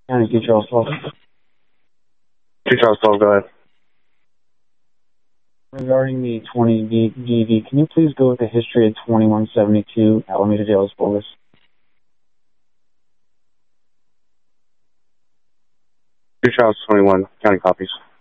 County 2 Charles 12. 2 Charles 12, go ahead. Regarding the 20 DV, can you please go with the history of 2172 Alameda Dales Boulevard? 2 Charles 21, county copies.